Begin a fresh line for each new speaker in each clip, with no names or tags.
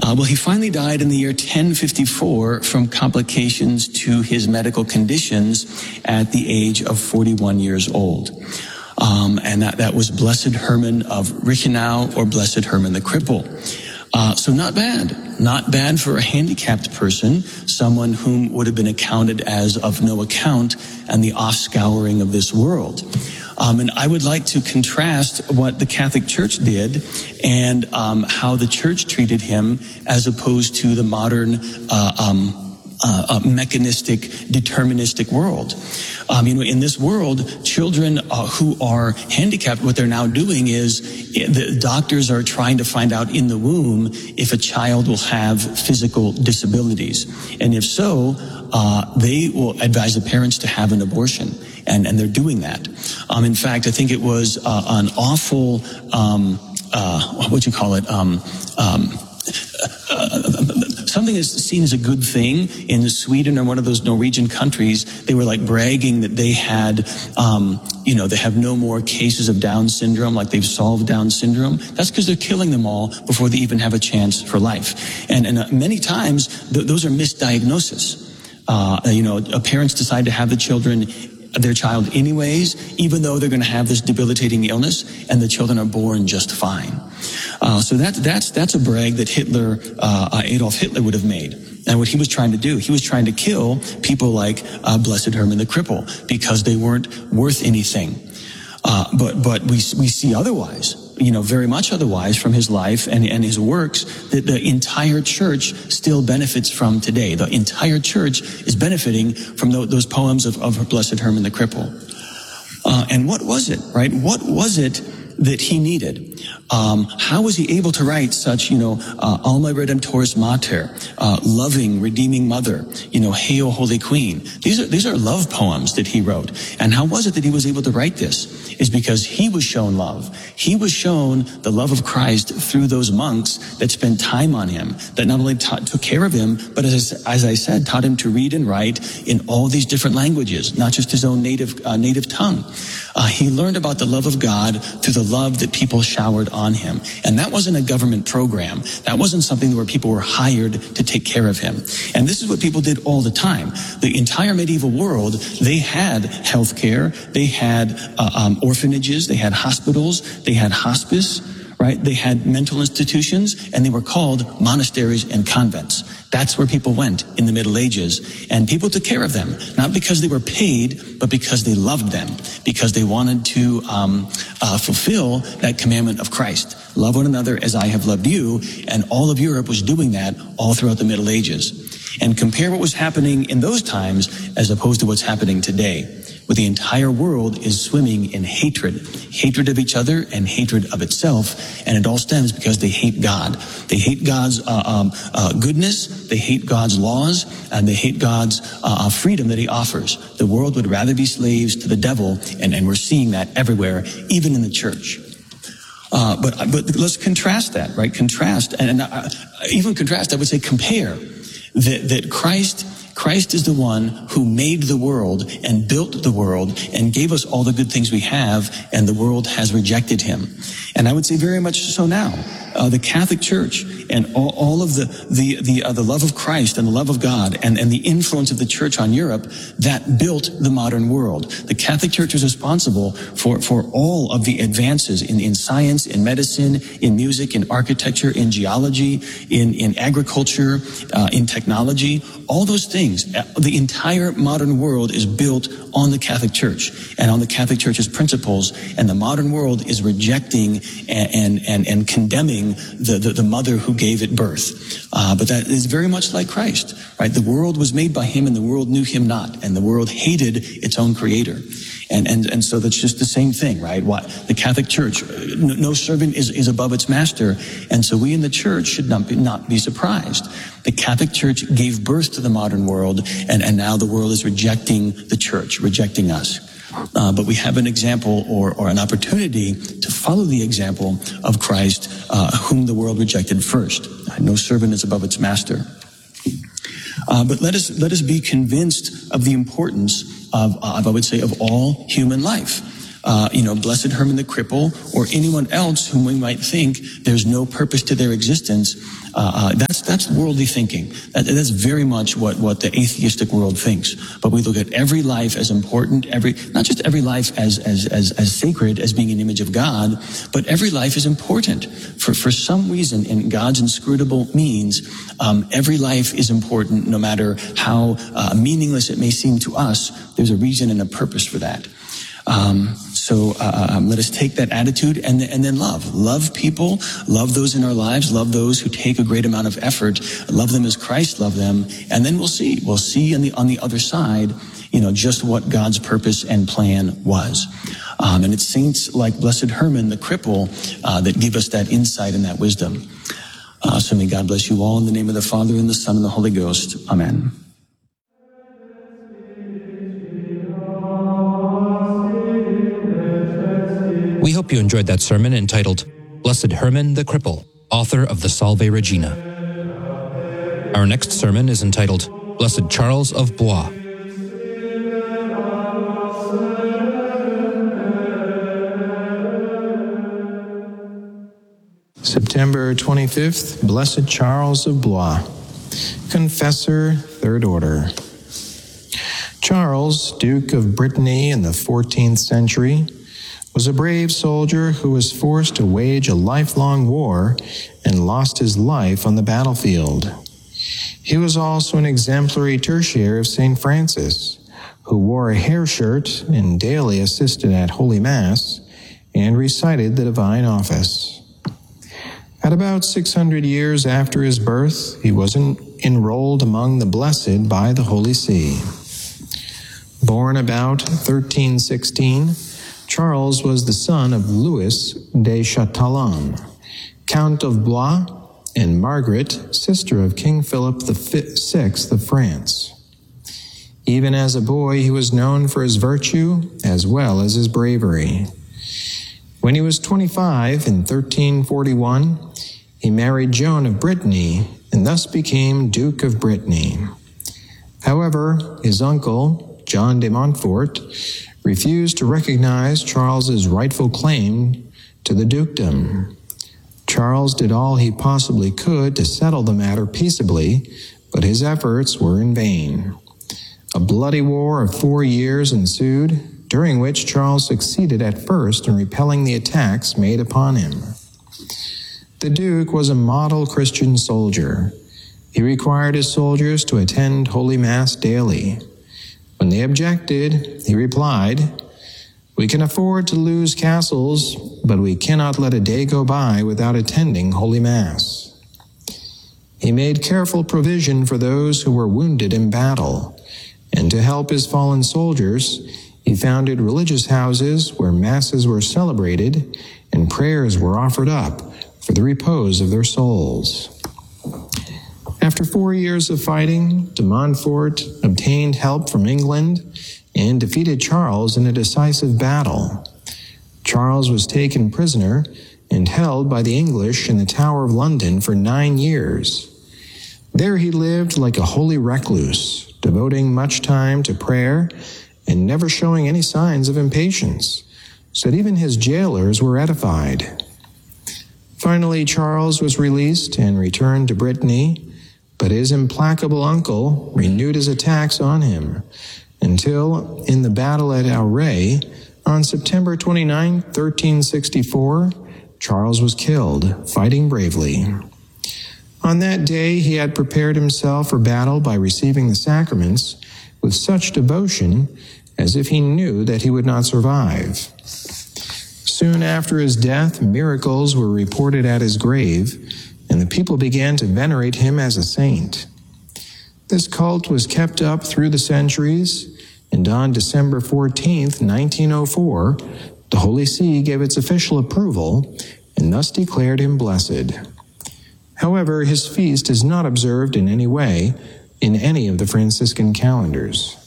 Well, he finally died in the year 1054 from complications to his medical conditions at the age of 41 years old. And that was Blessed Herman of Reichenau, or Blessed Herman the Cripple. So not bad for a handicapped person, someone whom would have been accounted as of no account and the offscouring of this world. And I would like to contrast what the Catholic Church did and how the Church treated him as opposed to the modern mechanistic, deterministic world. In this world, children who are handicapped, what they're now doing is the doctors are trying to find out in the womb if a child will have physical disabilities. And if so, they will advise the parents to have an abortion. And they're doing that. In fact, I think it was an awful, something is seen as a good thing in Sweden or one of those Norwegian countries. They were like bragging that they had, they have no more cases of Down syndrome, like they've solved Down syndrome. That's because they're killing them all before they even have a chance for life. And many times those are misdiagnoses. Parents decide to have their child anyways, even though they're going to have this debilitating illness, and the children are born just fine. So that's a brag that Adolf Hitler would have made. And what he was trying to do, he was trying to kill people like Blessed Herman the Cripple because they weren't worth anything. But we see otherwise. Very much otherwise from his life and his works that the entire church still benefits from today. The entire church is benefiting from those poems of Blessed Herman the Cripple. And what was it, right? What was it that he needed? How was he able to write such, Alma Redemptoris Mater, loving, redeeming mother, Hail Holy Queen? These are love poems that he wrote. And how was it that he was able to write this? Is because he was shown love. He was shown the love of Christ through those monks that spent time on him, that not only took care of him, but as I said, taught him to read and write in all these different languages, not just his own native tongue. He learned about the love of God through the love that people showered on him. And that wasn't a government program. That wasn't something where people were hired to take care of him. And this is what people did all the time. The entire medieval world, they had health care, they had orphanages, they had hospitals, they had hospice, right? They had mental institutions, and they were called monasteries and convents. That's where people went in the Middle Ages, and people took care of them, not because they were paid, but because they loved them, because they wanted to fulfill that commandment of Christ. Love one another as I have loved you, and all of Europe was doing that all throughout the Middle Ages. And compare what was happening in those times as opposed to what's happening today, where the entire world is swimming in hatred of each other and hatred of itself, and it all stems because they hate God. They hate God's goodness, they hate God's laws, and they hate God's freedom that he offers. The world would rather be slaves to the devil, and we're seeing that everywhere, even in the church. But let's contrast that, right? Contrast, and even contrast, I would say compare that Christ is the one who made the world and built the world and gave us all the good things we have, and the world has rejected him. And I would say very much so now. The Catholic Church and all of the love of Christ and the love of God and the influence of the church on Europe, that built the modern world. The Catholic Church is responsible for all of the advances in science, in medicine, in music, in architecture, in geology, in agriculture, in technology, all those things. The entire modern world is built on the Catholic Church and on the Catholic Church's principles, and the modern world is rejecting and condemning the mother who gave it birth. But that is very much like Christ, right? The world was made by him, and the world knew him not, and the world hated its own creator. And so that's just the same thing, right? The Catholic Church, no servant is above its master, and so we in the church should not be surprised. The Catholic Church gave birth to the modern world, and now the world is rejecting the church, rejecting us. But we have an example or an opportunity to follow the example of Christ, whom the world rejected first. No servant is above its master. But let us be convinced of the importance of I would say, of all human life. Blessed Herman the Cripple, or anyone else whom we might think there's no purpose to their existence. That's worldly thinking. That's very much what the atheistic world thinks. But we look at every life as important, not just every life as sacred, as being an image of God, but every life is important. For some reason, in God's inscrutable means, every life is important, no matter how meaningless it may seem to us. There's a reason and a purpose for that. So let us take that attitude and then love people, love those in our lives, love those who take a great amount of effort, love them as Christ loved them, and then we'll see on the other side, just what God's purpose and plan was. And it's saints like Blessed Herman the Cripple that give us that insight and that wisdom. So may God bless you all in the name of the Father and the Son and the Holy Ghost. Amen.
We hope you enjoyed that sermon entitled Blessed Herman the Cripple, author of the Salve Regina. Our next sermon is entitled Blessed Charles of Blois.
September 25th, Blessed Charles of Blois, Confessor, Third Order. Charles, Duke of Brittany in the 14th century, was a brave soldier who was forced to wage a lifelong war and lost his life on the battlefield. He was also an exemplary tertiary of St. Francis, who wore a hair shirt and daily assisted at Holy Mass and recited the divine office. At about 600 years after his birth, he was enrolled among the blessed by the Holy See. Born about 1316, Charles was the son of Louis de Châtillon, Count of Blois, and Margaret, sister of King Philip VI of France. Even as a boy, he was known for his virtue as well as his bravery. When he was 25 in 1341, he married Joan of Brittany and thus became Duke of Brittany. However, his uncle, John de Montfort, refused to recognize Charles's rightful claim to the dukedom. Charles did all he possibly could to settle the matter peaceably, but his efforts were in vain. A bloody war of 4 years ensued, during which Charles succeeded at first in repelling the attacks made upon him. The Duke was a model Christian soldier. He required his soldiers to attend Holy Mass daily. When they objected, he replied, "We can afford to lose castles, but we cannot let a day go by without attending Holy Mass." He made careful provision for those who were wounded in battle, and to help his fallen soldiers, he founded religious houses where masses were celebrated and prayers were offered up for the repose of their souls. After 4 years of fighting, de Montfort obtained help from England and defeated Charles in a decisive battle. Charles was taken prisoner and held by the English in the Tower of London for 9 years. There he lived like a holy recluse, devoting much time to prayer and never showing any signs of impatience, so that even his jailers were edified. Finally, Charles was released and returned to Brittany, but his implacable uncle renewed his attacks on him until, in the battle at Auray, on September 29, 1364, Charles was killed, fighting bravely. On that day, he had prepared himself for battle by receiving the sacraments with such devotion as if he knew that he would not survive. Soon after his death, miracles were reported at his grave, and the people began to venerate him as a saint. This cult was kept up through the centuries, and on December 14th, 1904, the Holy See gave its official approval and thus declared him blessed. However, his feast is not observed in any way in any of the Franciscan calendars.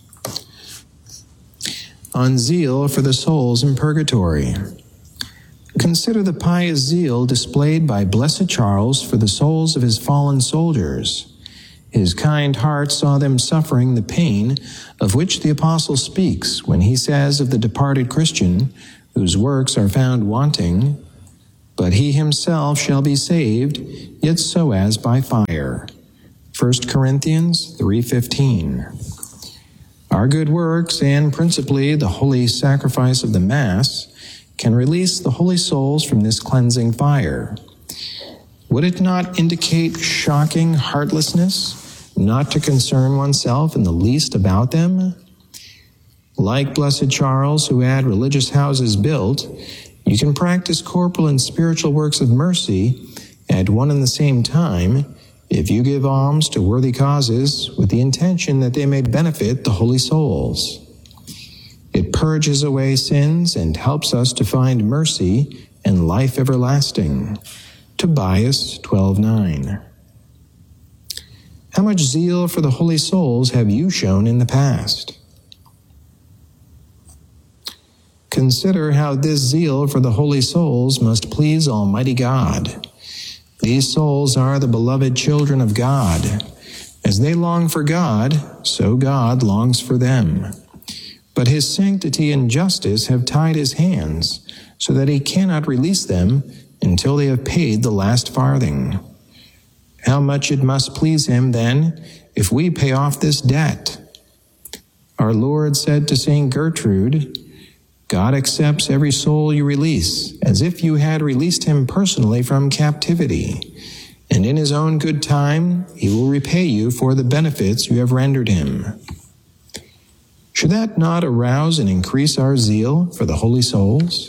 On zeal for the souls in purgatory. Consider the pious zeal displayed by Blessed Charles for the souls of his fallen soldiers. His kind heart saw them suffering the pain of which the apostle speaks when he says of the departed Christian, whose works are found wanting, but he himself shall be saved, yet so as by fire. 1 Corinthians 3:15. Our good works, and principally the holy sacrifice of the Mass, can release the holy souls from this cleansing fire. Would it not indicate shocking heartlessness not to concern oneself in the least about them? Like Blessed Charles, who had religious houses built, you can practice corporal and spiritual works of mercy at one and the same time if you give alms to worthy causes with the intention that they may benefit the holy souls. It purges away sins and helps us to find mercy and life everlasting. Tobias 12:9. How much zeal for the holy souls have you shown in the past? Consider how this zeal for the holy souls must please Almighty God. These souls are the beloved children of God. As they long for God, so God longs for them. But his sanctity and justice have tied his hands, so that he cannot release them until they have paid the last farthing. How much it must please him, then, if we pay off this debt. Our Lord said to St. Gertrude, God accepts every soul you release, as if you had released him personally from captivity, and in his own good time he will repay you for the benefits you have rendered him. Should that not arouse and increase our zeal for the holy souls?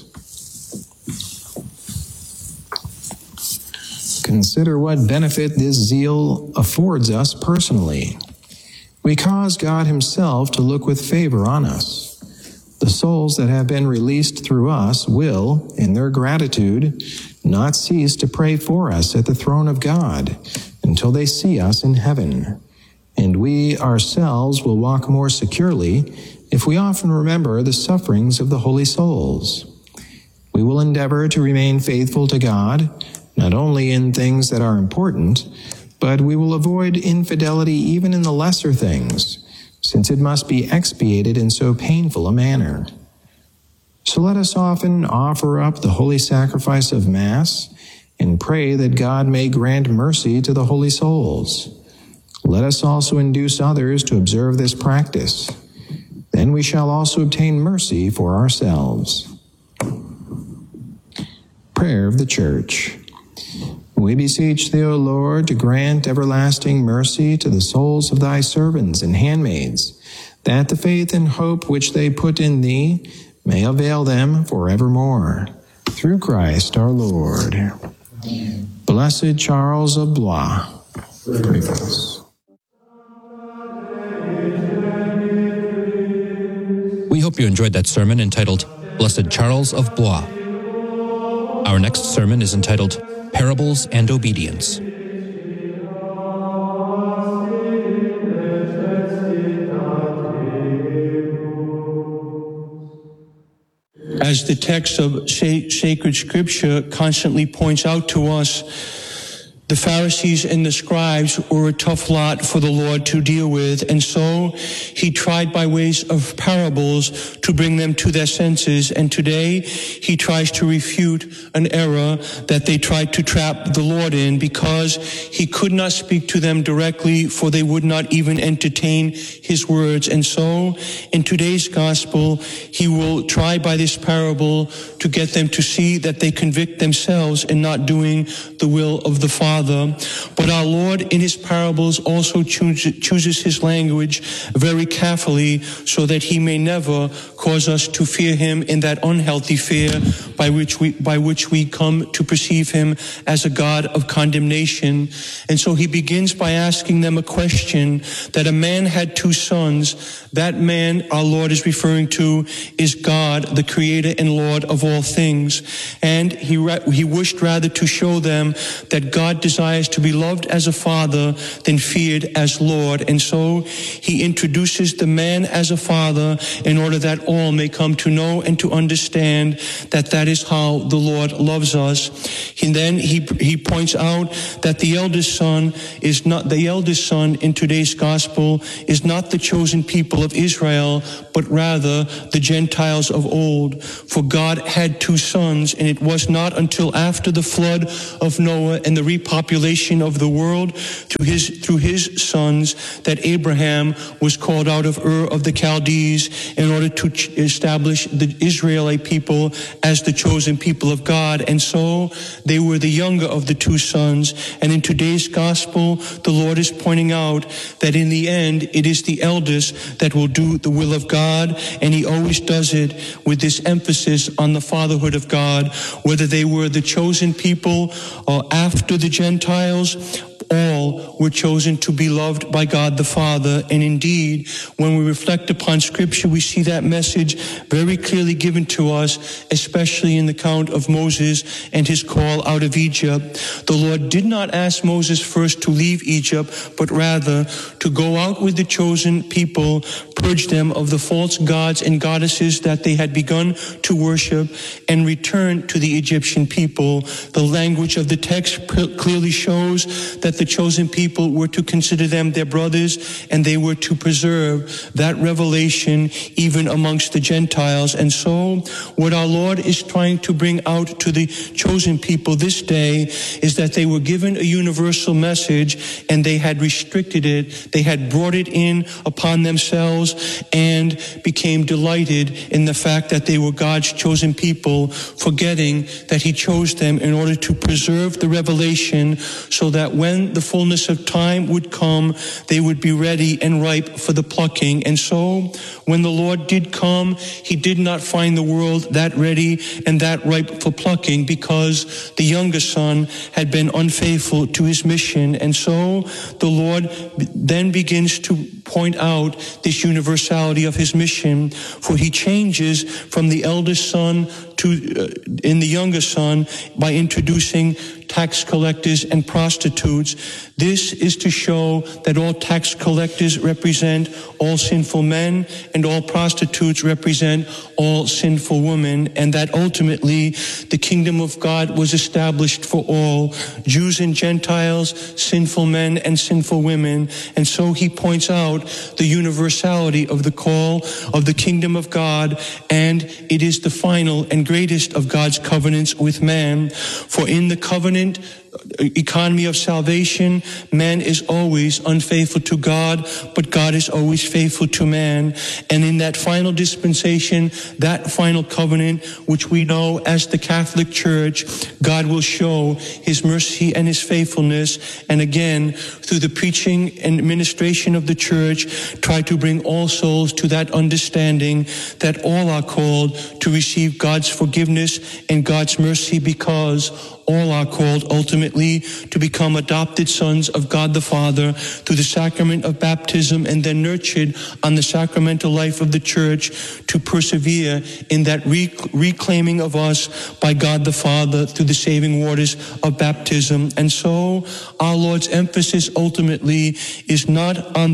Consider what benefit this zeal affords us personally. We cause God himself to look with favor on us. The souls that have been released through us will, in their gratitude, not cease to pray for us at the throne of God until they see us in heaven. And we ourselves will walk more securely if we often remember the sufferings of the holy souls. We will endeavor to remain faithful to God, not only in things that are important, but we will avoid infidelity even in the lesser things, since it must be expiated in so painful a manner. So let us often offer up the holy sacrifice of Mass and pray that God may grant mercy to the holy souls. Let us also induce others to observe this practice. Then we shall also obtain mercy for ourselves. Prayer of the Church. We beseech thee, O Lord, to grant everlasting mercy to the souls of thy servants and handmaids, that the faith and hope which they put in thee may avail them forevermore. Through Christ our Lord. Amen. Blessed Charles of Blois, pray for us.
We hope you enjoyed that sermon entitled, Blessed Charles of Blois. Our next sermon is entitled, Parables and Obedience.
As the text of sacred scripture constantly points out to us, the Pharisees and the scribes were a tough lot for the Lord to deal with, and so he tried by ways of parables to bring them to their senses, and today he tries to refute an error that they tried to trap the Lord in, because he could not speak to them directly, for they would not even entertain his words. And so in today's gospel, he will try by this parable to get them to see that they convict themselves in not doing the will of the Father. But our Lord in his parables also chooses his language very carefully, so that he may never cause us to fear him in that unhealthy fear by which we come to perceive him as a God of condemnation. And so he begins by asking them a question, that a man had two sons. That man our Lord is referring to is God, the creator and Lord of all things. And he wished rather to show them that God desires to be loved as a father than feared as Lord. And so he introduces the man as a father in order that all may come to know and to understand that that is how the Lord loves us. And then he points out that the eldest son in today's gospel is not the chosen people of Israel, but rather the Gentiles of old. For God had two sons, and it was not until after the flood of Noah and the repopulation of the world through his sons that Abraham was called out of Ur of the Chaldees in order to establish the Israelite people as the chosen people of God. And so they were the younger of the two sons. And in today's gospel, the Lord is pointing out that in the end, it is the eldest that will do the will of God. And he always does it with this emphasis on the fatherhood of God, whether they were the chosen people or after the Gentiles. All were chosen to be loved by God the Father. And indeed, when we reflect upon Scripture, we see that message very clearly given to us, especially in the account of Moses and his call out of Egypt. The Lord did not ask Moses first to leave Egypt, but rather to go out with the chosen people, purge them of the false gods and goddesses that they had begun to worship, and return to the Egyptian people. The language of the text clearly shows that the chosen people were to consider them their brothers, and they were to preserve that revelation even amongst the Gentiles. And so what our Lord is trying to bring out to the chosen people this day is that they were given a universal message, and they had restricted it. They had brought it in upon themselves and became delighted in the fact that they were God's chosen people, forgetting that he chose them in order to preserve the revelation so that when the fullness of time would come, they would be ready and ripe for the plucking. And so when the Lord did come, he did not find the world that ready and that ripe for plucking, because the younger son had been unfaithful to his mission. And so the Lord then begins to point out this universality of his mission, for he changes from the eldest son in the younger son by introducing tax collectors and prostitutes. This is to show that all tax collectors represent all sinful men and all prostitutes represent all sinful women, and that ultimately the kingdom of God was established for all, Jews and Gentiles, sinful men and sinful women. And so he points out the universality of the call of the kingdom of God, and it is the final and greatest of God's covenants with man. For in the covenant economy of salvation, man is always unfaithful to God, but God is always faithful to man. And in that final dispensation, that final covenant, which we know as the Catholic Church, God will show his mercy and his faithfulness, and again, through the preaching and administration of the church, try to bring all souls to that understanding that all are called to receive God's forgiveness and God's mercy, because all are called ultimately to become adopted sons of God the Father through the sacrament of baptism, and then nurtured on the sacramental life of the church to persevere in that reclaiming of us by God the Father through the saving waters of baptism. And so our Lord's emphasis ultimately is not on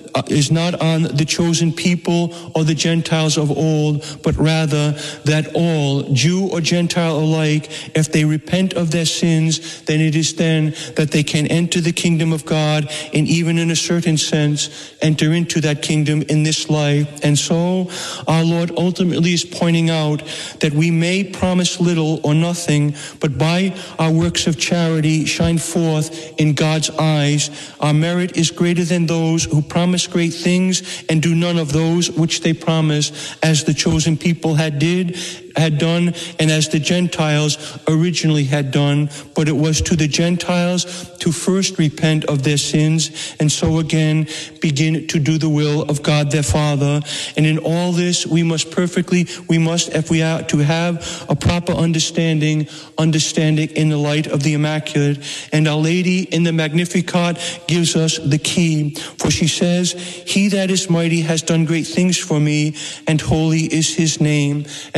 the chosen people or the Gentiles of old, but rather that all, Jew or Gentile alike, if they repent of their sins, then it is then that they can enter the kingdom of God, and even in a certain sense, enter into that kingdom in this life. And so our Lord ultimately is pointing out that we may promise little or nothing, but by our works of charity shine forth in God's eyes. Our merit is greater than those who promise great things and do none of those which they promise, as the chosen people had done, and as the Gentiles originally had done. But it was to the Gentiles to first repent of their sins, and so again begin to do the will of God their Father. And in all this, if we are to have a proper understanding in the light of the Immaculate. And Our Lady in the Magnificat gives us the key, for she says, "He that is mighty has done great things for me, and holy is his name." And so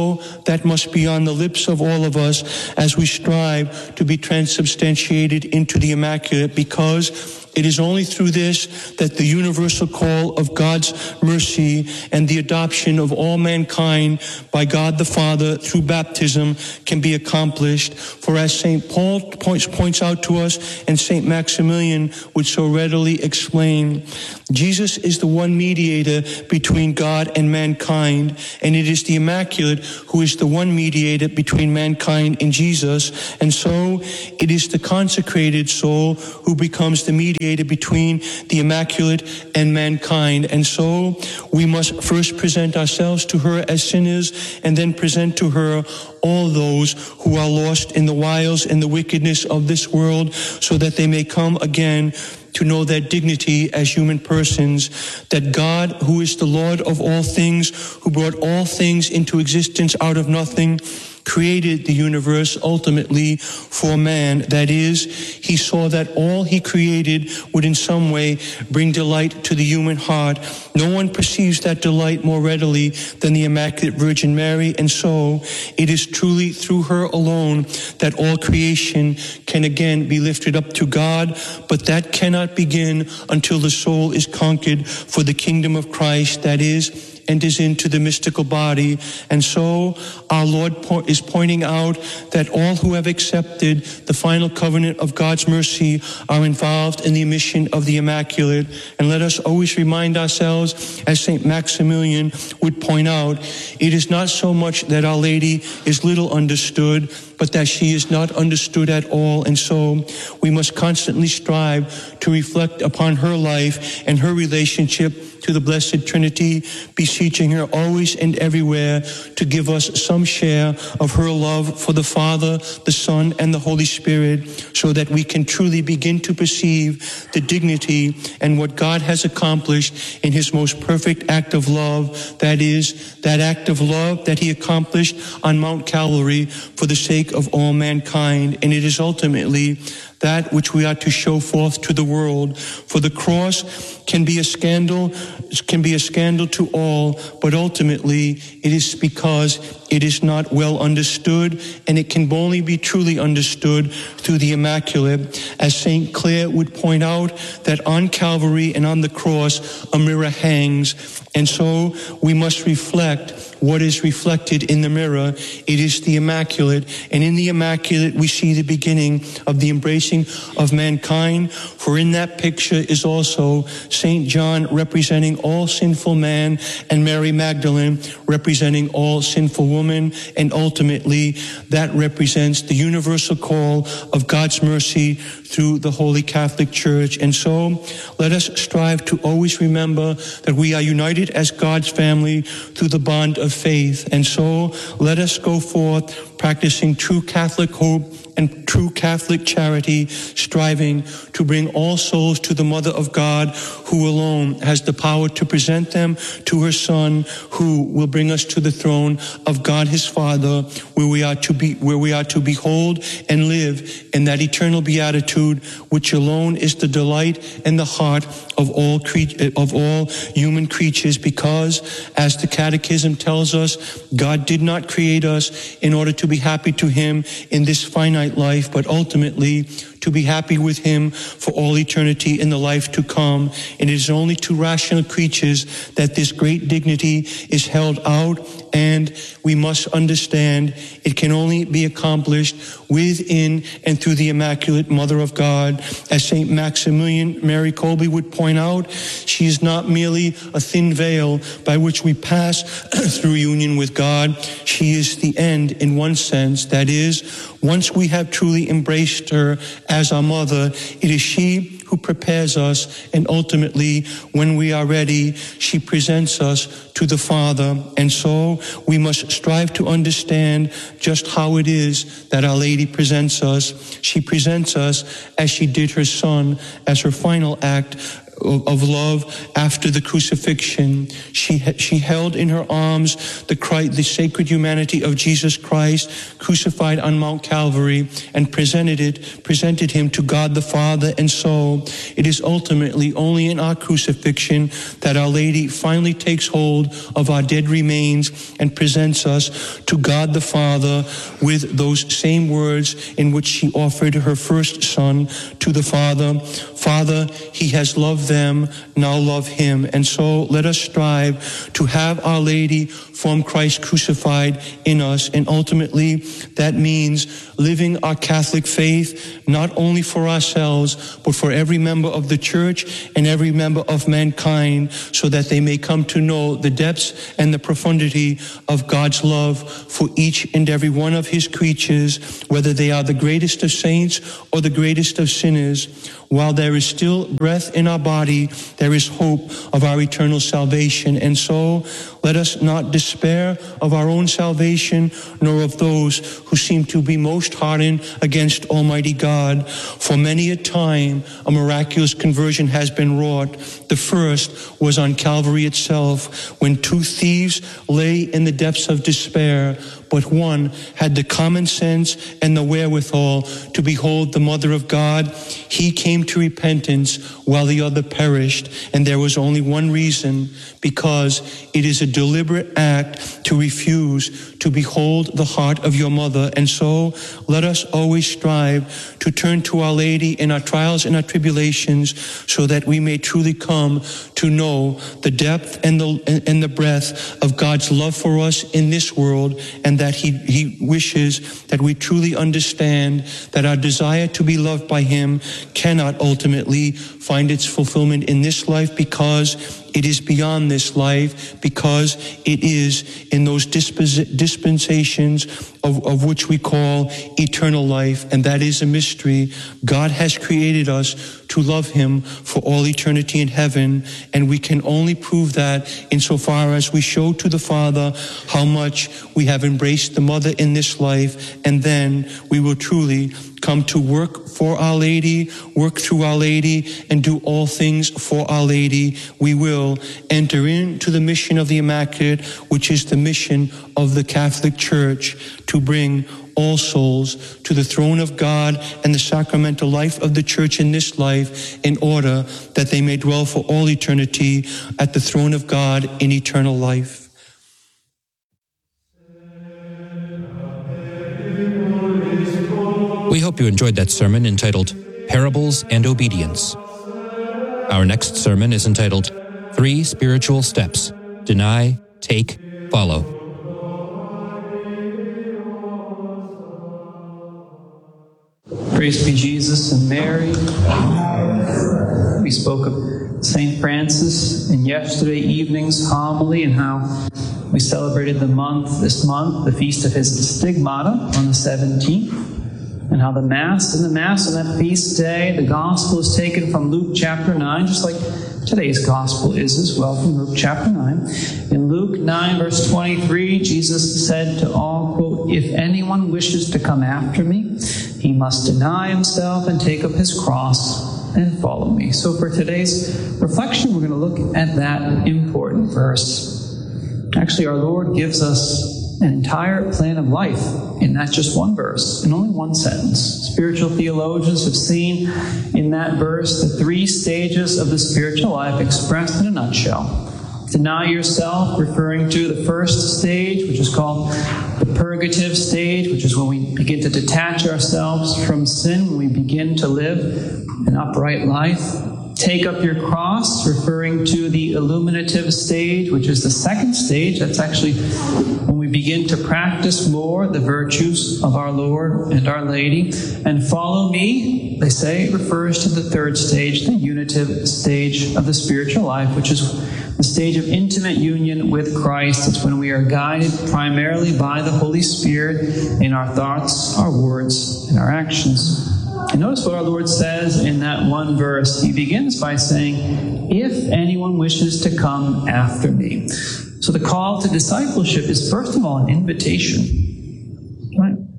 so that must be on the lips of all of us as we strive to be transubstantiated into the Immaculate, because it is only through this that the universal call of God's mercy and the adoption of all mankind by God the Father through baptism can be accomplished. For as St. Paul points out to us, and St. Maximilian would so readily explain, Jesus is the one mediator between God and mankind, and it is the Immaculate who is the one mediator between mankind and Jesus. And so it is the consecrated soul who becomes the mediator between the Immaculate and mankind. And so we must first present ourselves to her as sinners, and then present to her all those who are lost in the wiles and the wickedness of this world, so that they may come again to know their dignity as human persons, that God, who is the Lord of all things, who brought all things into existence out of nothing, created the universe ultimately for man. That is, he saw that all he created would in some way bring delight to the human heart. No one perceives that delight more readily than the Immaculate Virgin Mary, and so it is truly through her alone that all creation can again be lifted up to God, but that cannot begin until the soul is conquered for the kingdom of Christ, that is, enters into the mystical body. And so our Lord is pointing out that all who have accepted the final covenant of God's mercy are involved in the mission of the Immaculate. And let us always remind ourselves, as St. Maximilian would point out, it is not so much that Our Lady is little understood, but that she is not understood at all. And so we must constantly strive to reflect upon her life and her relationship to the Blessed Trinity, beseeching her always and everywhere to give us some share of her love for the Father, the Son, and the Holy Spirit, so that we can truly begin to perceive the dignity and what God has accomplished in his most perfect act of love, that is, that act of love that he accomplished on Mount Calvary for the sake of all mankind. And it is ultimately that which we are to show forth to the world. For the cross can be a scandal to all, but ultimately it is because it is not well understood, and it can only be truly understood through the Immaculate. As St. Clare would point out, that on Calvary and on the cross a mirror hangs, and so we must reflect what is reflected in the mirror. It is the Immaculate, and in the Immaculate we see the beginning of the embracing of mankind, for in that picture is also St. John representing all sinful man, and Mary Magdalene representing all sinful woman, and ultimately that represents the universal call of God's mercy through the Holy Catholic Church. And so let us strive to always remember that we are united as God's family through the bond of faith. And so let us go forth practicing true Catholic hope and true Catholic charity, striving to bring all souls to the Mother of God, who alone has the power to present them to her Son, who will bring us to the throne of God his Father, where we are to behold and live in that eternal beatitude, which alone is the delight and the heart of all human creatures. Because, as the Catechism tells us, God did not create us in order to be happy to him in this finite life, but ultimately to be happy with him for all eternity in the life to come. And it is only to rational creatures that this great dignity is held out, and we must understand it can only be accomplished within and through the Immaculate Mother of God. As St. Maximilian Mary Kolbe would point out, she is not merely a thin veil by which we pass through union with God. She is the end in one sense. That is, once we have truly embraced her as our mother, it is she who prepares us, and ultimately, when we are ready, she presents us to the Father. And so we must strive to understand just how it is that Our Lady presents us. She presents us as she did her Son, as her final act of love after the crucifixion. She held in her arms the sacred humanity of Jesus Christ, crucified on Mount Calvary, and presented him to God the Father. And so it is ultimately only in our crucifixion that Our Lady finally takes hold of our dead remains and presents us to God the Father with those same words in which she offered her first son to the Father. Father, he has loved them, now love him. And so let us strive to have Our Lady form Christ crucified in us. And ultimately, that means living our Catholic faith, not only for ourselves, but for every member of the church and every member of mankind, so that they may come to know the depths and the profundity of God's love for each and every one of his creatures, whether they are the greatest of saints or the greatest of sinners. While there is still breath in our body, there is hope of our eternal salvation. And so let us not despair of our own salvation, nor of those who seem to be most hardened against Almighty God. For many a time, a miraculous conversion has been wrought. The first was on Calvary itself, when two thieves lay in the depths of despair, but one had the common sense and the wherewithal to behold the Mother of God. He came to repentance while the other perished, and there was only one reason: because it is a deliberate act to refuse to behold the heart of your mother. And so let us always strive to turn to Our Lady in our trials and our tribulations, so that we may truly come to know the depth and the breadth of God's love for us in this world, and that he wishes that we truly understand that our desire to be loved by him cannot ultimately find its fulfillment in this life, because it is beyond this life, because it is in those dispensations of which we call eternal life, and that is a mystery. God has created us to love him for all eternity in heaven, and we can only prove that insofar as we show to the Father how much we have embraced the Mother in this life, and then we will truly come to work for Our Lady, work through Our Lady, and do all things for Our Lady. We will enter into the mission of the Immaculate, which is the mission of the Catholic Church, to bring all souls to the throne of God and the sacramental life of the Church in this life, in order that they may dwell for all eternity at the throne of God in eternal life.
We hope you enjoyed that sermon entitled Parables and Obedience. Our next sermon is entitled 3 Spiritual Steps: Deny, Take, Follow.
Praise be Jesus and Mary. We spoke of St. Francis in yesterday evening's homily, and how we celebrated this month, the feast of his Stigmata on the 17th. And how in the Mass on that feast day, the Gospel is taken from Luke chapter 9, just like today's Gospel is as well, from Luke chapter 9. In Luke 9, verse 23, Jesus said to all, quote, "If anyone wishes to come after me, he must deny himself and take up his cross and follow me." So for today's reflection, we're going to look at that important verse. Actually, our Lord gives us an entire plan of life in that just one verse, in only one sentence. Spiritual theologians have seen in that verse the 3 stages of the spiritual life expressed in a nutshell. Deny yourself, referring to the first stage, which is called the purgative stage, which is when we begin to detach ourselves from sin, when we begin to live an upright life. Take up your cross, referring to the illuminative stage, which is the second stage. That's actually when we begin to practice more the virtues of our Lord and Our Lady. And follow me, they say, refers to the third stage, the unitive stage of the spiritual life, which is the stage of intimate union with Christ. It's when we are guided primarily by the Holy Spirit in our thoughts, our words, and our actions. And notice what our Lord says in that one verse. He begins by saying, "If anyone wishes to come after me." So the call to discipleship is, first of all, an invitation. Right?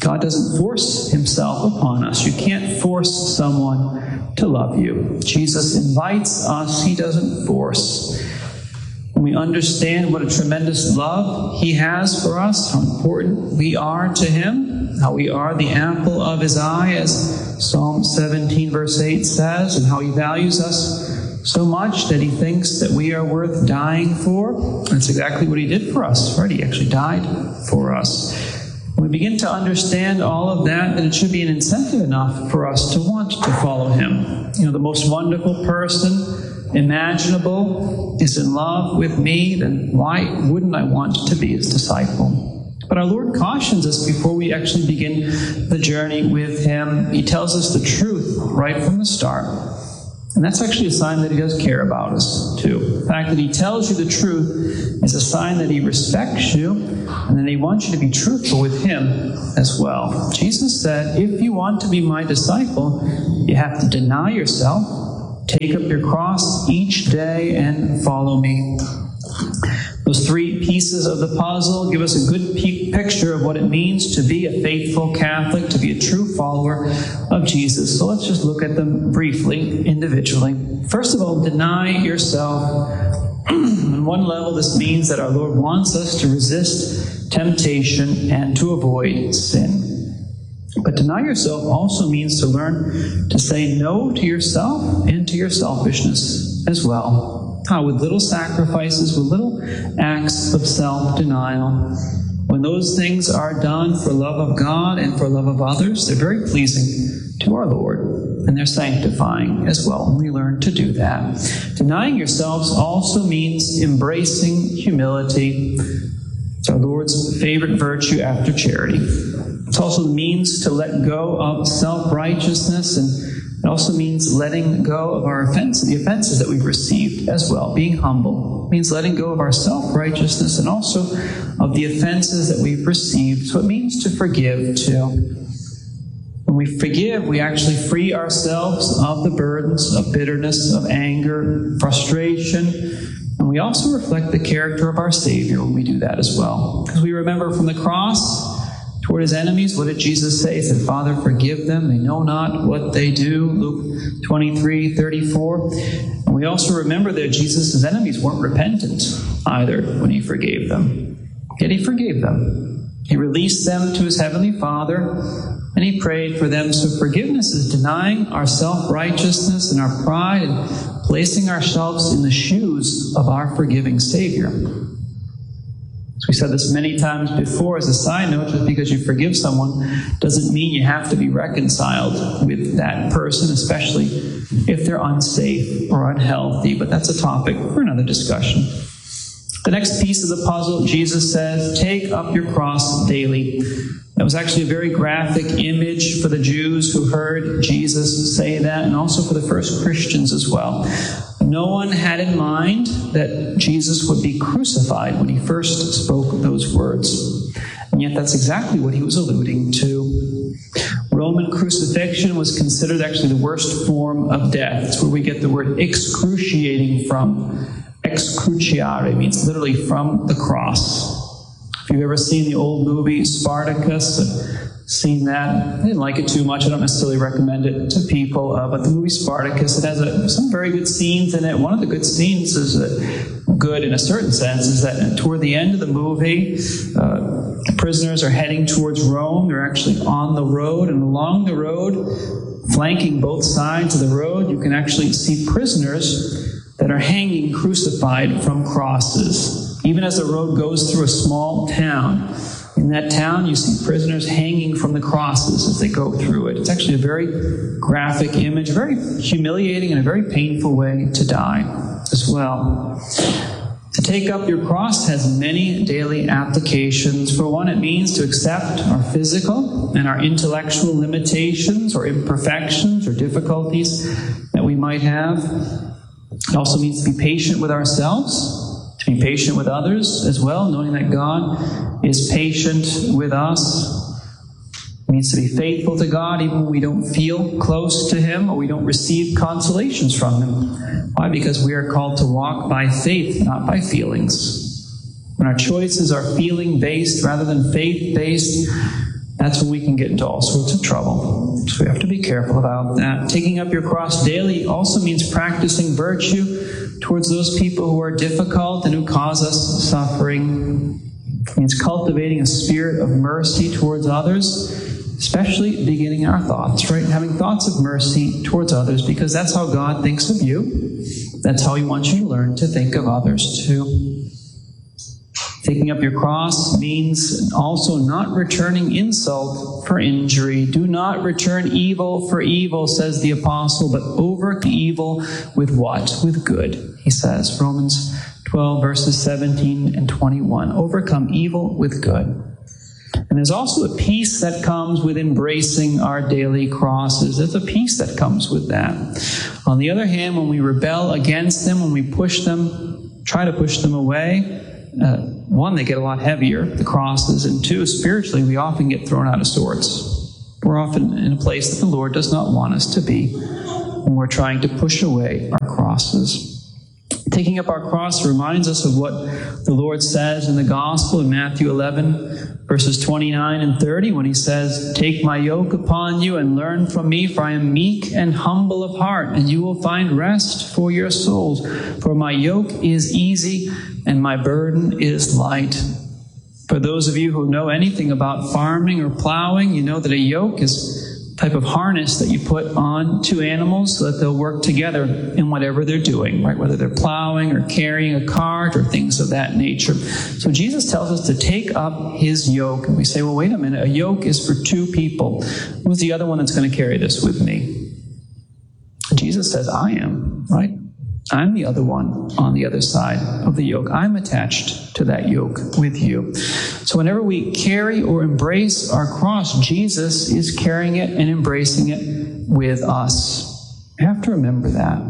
God doesn't force himself upon us. You can't force someone to love you. Jesus invites us. He doesn't force. When we understand what a tremendous love he has for us, how important we are to him, how we are the apple of his eye, as Psalm 17 verse 8 says, and how he values us so much that he thinks that we are worth dying for. That's exactly what he did for us, right? He actually died for us. When we begin to understand all of that, then it should be an incentive enough for us to want to follow him. You know, the most wonderful person imaginable is in love with me, then why wouldn't I want to be his disciple? But our Lord cautions us before we actually begin the journey with him. He tells us the truth right from the start. And that's actually a sign that he does care about us, too. The fact that he tells you the truth is a sign that he respects you and that he wants you to be truthful with him as well. Jesus said, if you want to be my disciple, you have to deny yourself, take up your cross each day, and follow me. Those three pieces of the puzzle give us a good picture of what it means to be a faithful Catholic, to be a true follower of Jesus. So let's just look at them briefly, individually. First of all, deny yourself. On one level, this means that our Lord wants us to resist temptation and to avoid sin. But deny yourself also means to learn to say no to yourself and to your selfishness as well. How? With little sacrifices, with little acts of self-denial. When those things are done for love of God and for love of others, they're very pleasing to our Lord, and they're sanctifying as well, and we learn to do that. Denying yourselves also means embracing humility. It's our Lord's favorite virtue after charity. It also means to let go of self-righteousness, and it also means letting go of our offenses, the offenses that we've received as well. Being humble means letting go of our self-righteousness and also of the offenses that we've received. So it means to forgive too. When we forgive, we actually free ourselves of the burdens of bitterness, of anger, frustration, and we also reflect the character of our Savior when we do that as well. Because we remember from the cross, toward his enemies, what did Jesus say? He said, Father, forgive them. They know not what they do. Luke 23:34. And we also remember that Jesus' enemies weren't repentant either when he forgave them. Yet he forgave them. He released them to his heavenly Father, and he prayed for them. So forgiveness is denying our self-righteousness and our pride and placing ourselves in the shoes of our forgiving Savior. We said this many times before as a side note, just because you forgive someone doesn't mean you have to be reconciled with that person, especially if they're unsafe or unhealthy. But that's a topic for another discussion. The next piece of the puzzle, Jesus says, take up your cross daily. That was actually a very graphic image for the Jews who heard Jesus say that, and also for the first Christians as well. No one had in mind that Jesus would be crucified when he first spoke those words. And yet that's exactly what he was alluding to. Roman crucifixion was considered actually the worst form of death. It's where we get the word excruciating from. Excruciare means literally from the cross. If you've ever seen the old movie Spartacus, seen that, I didn't like it too much. I don't necessarily recommend it to people, but the movie Spartacus, it has some very good scenes in it. One of the good scenes is good in a certain sense, is that toward the end of the movie, prisoners are heading towards Rome. They're actually on the road, and along the road, flanking both sides of the road, you can actually see prisoners that are hanging crucified from crosses. Even as the road goes through a small town, in that town you see prisoners hanging from the crosses as they go through it. It's actually a very graphic image, a very humiliating and a very painful way to die as well. To take up your cross has many daily applications. For one, it means to accept our physical and our intellectual limitations or imperfections or difficulties that we might have. It also means to be patient with ourselves, to be patient with others as well, knowing that God is patient with us. It means to be faithful to God even when we don't feel close to him or we don't receive consolations from him. Why? Because we are called to walk by faith, not by feelings. When our choices are feeling-based rather than faith-based, that's when we can get into all sorts of trouble. So we have to be careful about that. Taking up your cross daily also means practicing virtue towards those people who are difficult and who cause us suffering. It means cultivating a spirit of mercy towards others, especially beginning our thoughts, right? Having thoughts of mercy towards others, because that's how God thinks of you. That's how He wants you to learn to think of others too. Taking up your cross means also not returning insult for injury. Do not return evil for evil, says the apostle, but overcome evil with what? With good, he says. Romans 12, verses 17 and 21. Overcome evil with good. And there's also a peace that comes with embracing our daily crosses. There's a peace that comes with that. On the other hand, when we rebel against them, when we push them, try to push them away, one, they get a lot heavier, the crosses, and two, spiritually, we often get thrown out of sorts. We're often in a place that the Lord does not want us to be when we're trying to push away our crosses. Taking up our cross reminds us of what the Lord says in the Gospel in Matthew 11, verses 29 and 30, when He says, "Take my yoke upon you and learn from me, for I am meek and humble of heart, and you will find rest for your souls. For my yoke is easy and my burden is light." For those of you who know anything about farming or plowing, you know that a yoke is type of harness that you put on two animals so that they'll work together in whatever they're doing, right? Whether they're plowing or carrying a cart or things of that nature. So Jesus tells us to take up His yoke. And we say, well, wait a minute, a yoke is for two people. Who's the other one that's going to carry this with me? Jesus says, I am, right? I'm the other one on the other side of the yoke. I'm attached to that yoke with you. So whenever we carry or embrace our cross, Jesus is carrying it and embracing it with us. You have to remember that.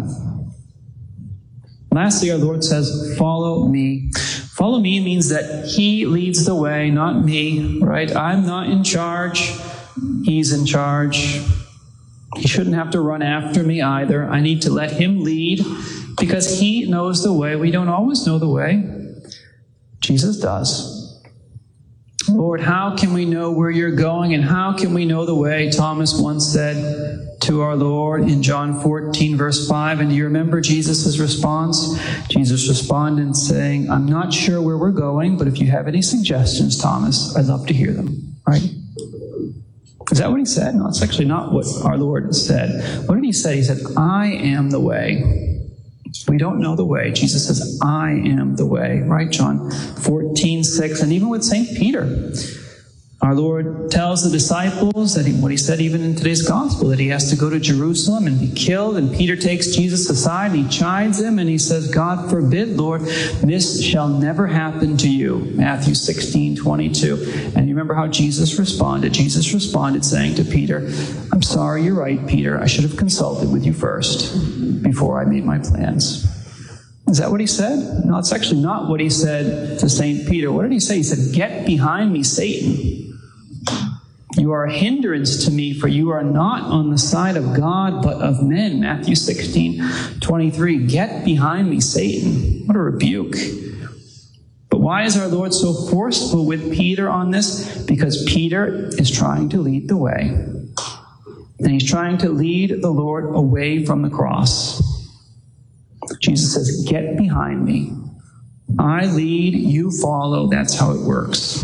Lastly, our Lord says, follow me. Follow me means that He leads the way, not me, right? I'm not in charge. He's in charge. He shouldn't have to run after me either. I need to let Him lead because He knows the way. We don't always know the way. Jesus does. Lord, how can we know where You're going and how can we know the way? Thomas once said to our Lord in John 14, verse 5. And do you remember Jesus' response? Jesus responded saying, I'm not sure where we're going, but if you have any suggestions, Thomas, I'd love to hear them. Right? Is that what He said? No, it's actually not what our Lord said. What did He say? He said, I am the way. We don't know the way. Jesus says, I am the way, right? John 14:6. And even with St. Peter, our Lord tells the disciples that what He said even in today's gospel, that He has to go to Jerusalem and be killed. And Peter takes Jesus aside and he chides him and he says, God forbid, Lord, this shall never happen to you. Matthew 16:22. And you remember how Jesus responded? Jesus responded saying to Peter, I'm sorry, you're right, Peter. I should have consulted with you first before I made my plans. Is that what He said? No, it's actually not what He said to St. Peter. What did He say? He said, get behind me, Satan. You are a hindrance to me, for you are not on the side of God, but of men. Matthew 16:23. Get behind me, Satan. What a rebuke. But why is our Lord so forceful with Peter on this? Because Peter is trying to lead the way. And he's trying to lead the Lord away from the cross. Jesus says, get behind me. I lead, you follow. That's how it works.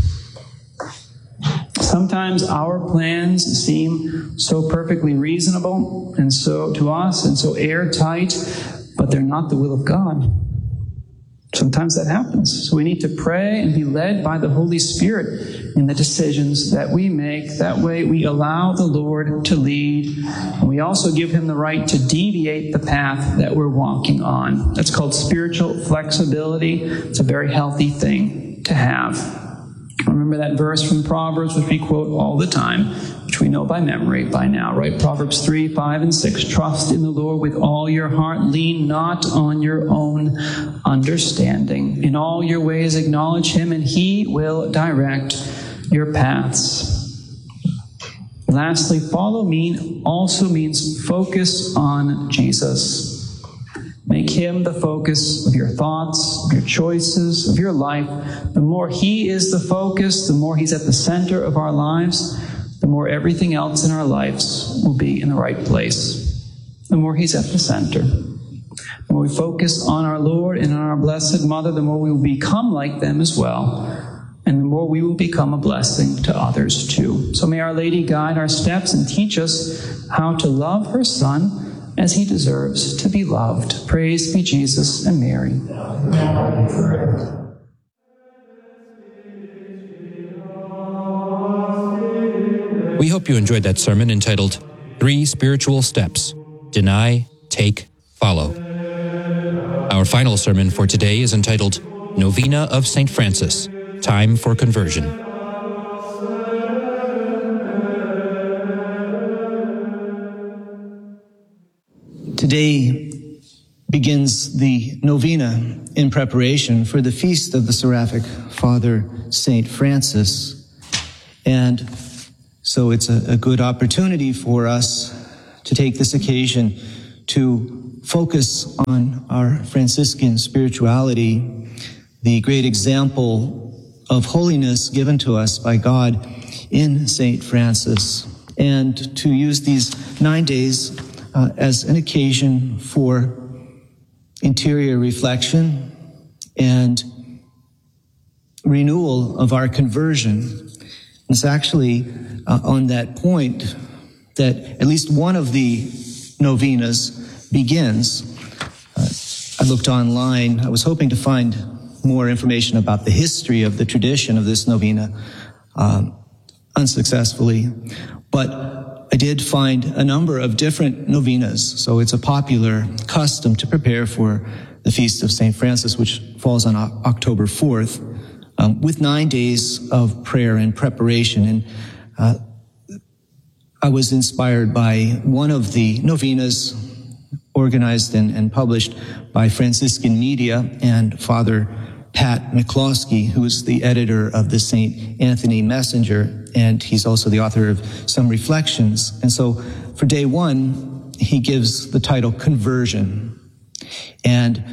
Sometimes our plans seem so perfectly reasonable and so to us and so airtight, but they're not the will of God. Sometimes that happens. So we need to pray and be led by the Holy Spirit in the decisions that we make. That way we allow the Lord to lead. And we also give Him the right to deviate the path that we're walking on. That's called spiritual flexibility. It's a very healthy thing to have. Remember that verse from Proverbs, which we quote all the time, which we know by memory by now, right? Proverbs 3, 5, and 6. Trust in the Lord with all your heart. Lean not on your own understanding. In all your ways acknowledge Him, and He will direct your paths. Lastly, follow me also means focus on Jesus. Make Him the focus of your thoughts, of your choices, of your life. The more He is the focus, the more He's at the center of our lives, the more everything else in our lives will be in the right place, the more He's at the center. The more we focus on our Lord and on our Blessed Mother, the more we will become like them as well, and the more we will become a blessing to others too. So may Our Lady guide our steps and teach us how to love her Son as He deserves to be loved. Praise be Jesus and Mary.
We hope you enjoyed that sermon entitled 3 Spiritual Steps: Deny, Take, Follow. Our final sermon for today is entitled Novena of St. Francis, Time for Conversion.
Today begins the novena in preparation for the feast of the Seraphic Father, St. Francis. And so it's a good opportunity for us to take this occasion to focus on our Franciscan spirituality, the great example of holiness given to us by God in St. Francis, and to use these 9 days as an occasion for interior reflection and renewal of our conversion. It's actually on that point that at least one of the novenas begins. I looked online. I was hoping to find more information about the history of the tradition of this novena, unsuccessfully. But I did find a number of different novenas. So it's a popular custom to prepare for the Feast of St. Francis, which falls on October 4th, with 9 days of prayer and preparation. And I was inspired by one of the novenas organized and published by Franciscan Media and Father Pat McCloskey, who is the editor of the St. Anthony Messenger, and he's also the author of some reflections. And so for day one, he gives the title Conversion and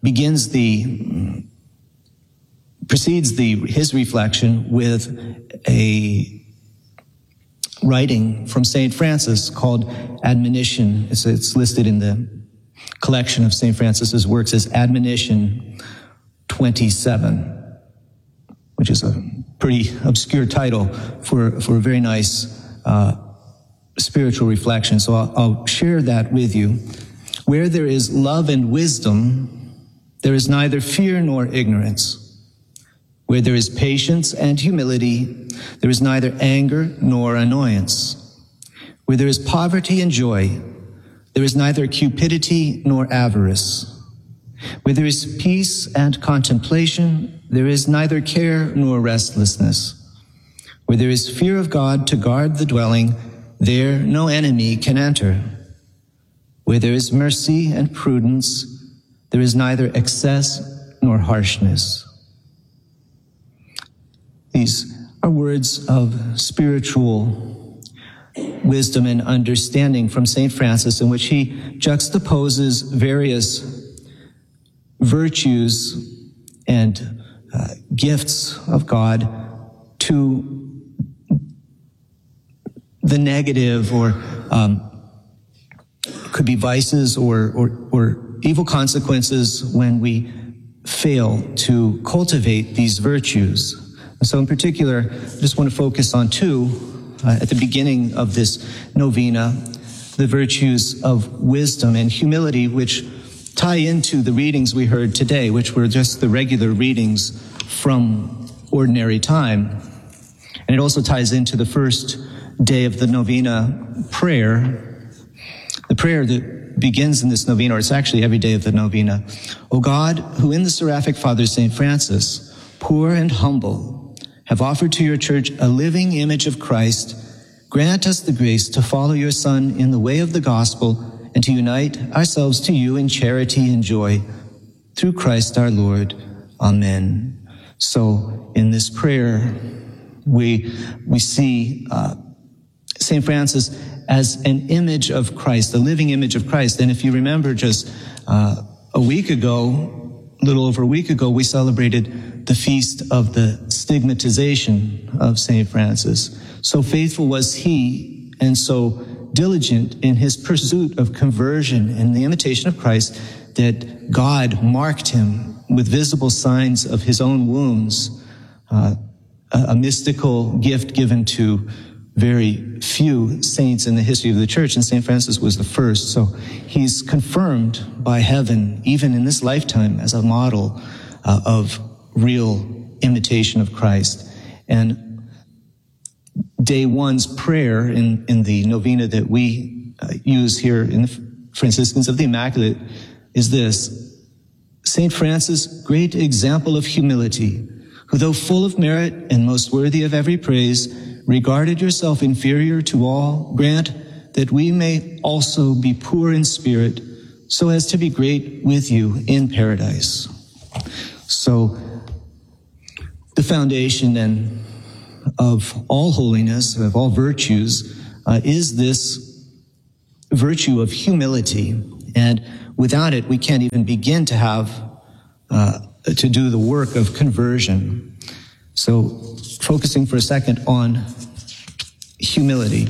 precedes his reflection with a writing from St. Francis called Admonition. It's listed in the collection of St. Francis's works as Admonition 27, which is a pretty obscure title for a very nice spiritual reflection. So I'll share that with you. Where there is love and wisdom, there is neither fear nor ignorance. Where there is patience and humility, there is neither anger nor annoyance. Where there is poverty and joy, there is neither cupidity nor avarice. Where there is peace and contemplation, there is neither care nor restlessness. Where there is fear of God to guard the dwelling, there no enemy can enter. Where there is mercy and prudence, there is neither excess nor harshness. These are words of spiritual wisdom and understanding from St. Francis, in which he juxtaposes various virtues and gifts of God to the negative, or could be vices or evil consequences when we fail to cultivate these virtues. So in particular, I just want to focus on two at the beginning of this novena, the virtues of wisdom and humility, which tie into the readings we heard today, which were just the regular readings from ordinary time. And it also ties into the first day of the novena prayer, the prayer that begins in this novena, or it's actually every day of the novena. O God, who in the Seraphic Father St. Francis, poor and humble, have offered to your church a living image of Christ, grant us the grace to follow your Son in the way of the gospel and to unite ourselves to you in charity and joy. Through Christ our Lord. Amen. So in this prayer, we see St. Francis as an image of Christ, a living image of Christ. And if you remember, just a little over a week ago, we celebrated the feast of the stigmatization of St. Francis. So faithful was he and so diligent in his pursuit of conversion and the imitation of Christ that God marked him with visible signs of his own wounds, a mystical gift given to very few saints in the history of the church, and St. Francis was the first. So he's confirmed by heaven, even in this lifetime, as a model of real imitation of Christ. And day one's prayer in the novena that we use here in the Franciscans of the Immaculate is this: St. Francis, great example of humility, who though full of merit and most worthy of every praise, regarded yourself inferior to all, grant that we may also be poor in spirit, so as to be great with you in paradise. So the foundation then of all holiness, of all virtues, is this virtue of humility. And without it, we can't even begin to have to do the work of conversion. So focusing for a second on humility.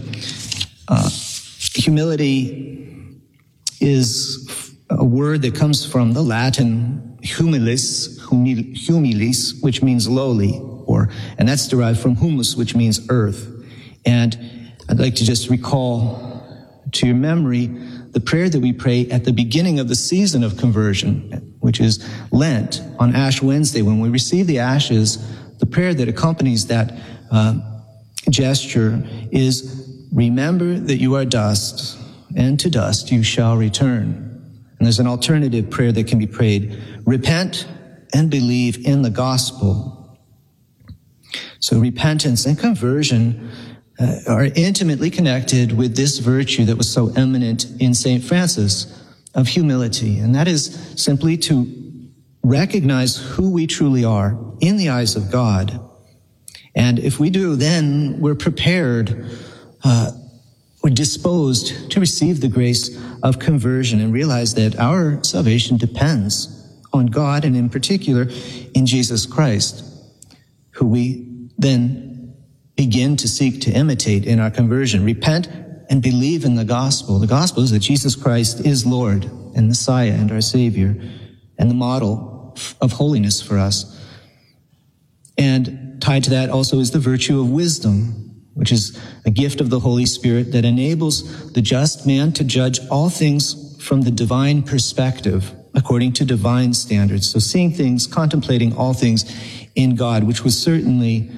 Humility is a word that comes from the Latin humilis, which means lowly, and that's derived from humus, which means earth. And I'd like to just recall to your memory the prayer that we pray at the beginning of the season of conversion, which is Lent, on Ash Wednesday. When we receive the ashes, the prayer that accompanies that gesture is, remember that you are dust, and to dust you shall return. And there's an alternative prayer that can be prayed, repent and believe in the gospel. So repentance and conversion are intimately connected with this virtue that was so eminent in St. Francis of humility. And that is simply to recognize who we truly are in the eyes of God. And if we do, then we're prepared, we're disposed to receive the grace of conversion and realize that our salvation depends on God, and in particular in Jesus Christ, who we then begin to seek to imitate in our conversion. Repent and believe in the gospel. The gospel is that Jesus Christ is Lord and Messiah and our Savior and the model of holiness for us. And tied to that also is the virtue of wisdom, which is a gift of the Holy Spirit that enables the just man to judge all things from the divine perspective, according to divine standards. So seeing things, contemplating all things in God, which was certainly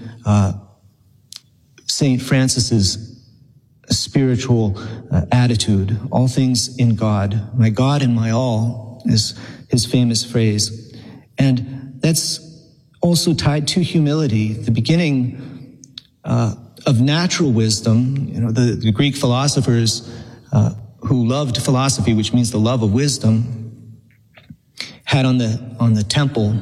St. Francis's spiritual attitude, all things in God. My God and my all is his famous phrase. And that's also tied to humility, the beginning of natural wisdom. You know, the Greek philosophers who loved philosophy, which means the love of wisdom, had on the temple,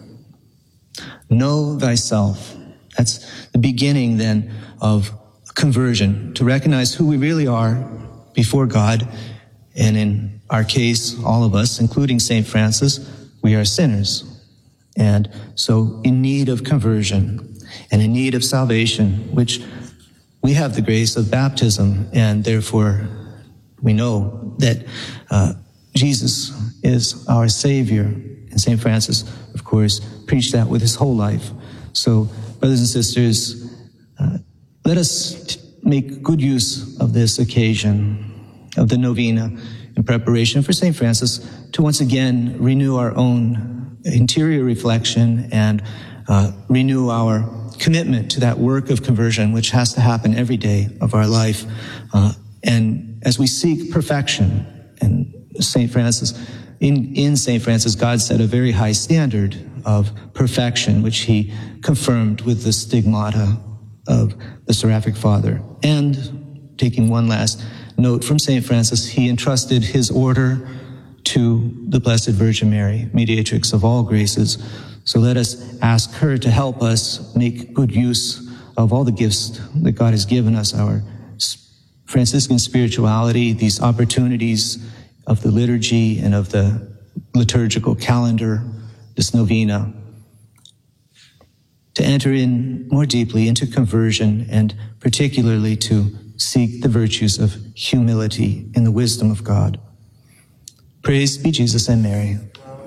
know thyself. That's the beginning then of conversion, to recognize who we really are before God. And in our case, all of us, including St. Francis, we are sinners. And so in need of conversion and in need of salvation, which we have the grace of baptism, and therefore we know that Jesus is our Savior. And St. Francis, of course, preached that with his whole life. So, brothers and sisters, let us make good use of this occasion of the novena in preparation for St. Francis to once again renew our own interior reflection and renew our commitment to that work of conversion, which has to happen every day of our life. And as we seek perfection, and St. Francis, in St. Francis, God set a very high standard of perfection, which he confirmed with the stigmata of the Seraphic Father. And taking one last note from St. Francis, he entrusted his order to the Blessed Virgin Mary, mediatrix of all graces. So let us ask her to help us make good use of all the gifts that God has given us, our Franciscan spirituality, these opportunities of the liturgy and of the liturgical calendar, this novena. to enter in more deeply into conversion and particularly to seek the virtues of humility in the wisdom of God. Praise be Jesus and Mary.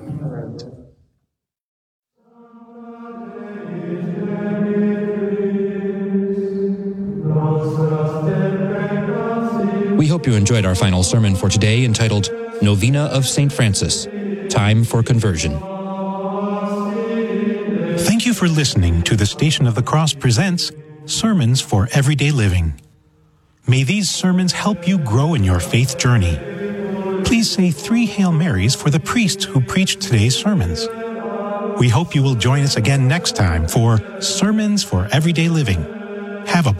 We hope you enjoyed our final sermon for today entitled Novena of St. Francis, Time for Conversion.
Thank you for listening to the Station of the Cross presents Sermons for Everyday Living. May these sermons help you grow in your faith journey. Please say 3 Hail Marys for the priest who preached today's sermons. We hope you will join us again next time for Sermons for Everyday Living. Have a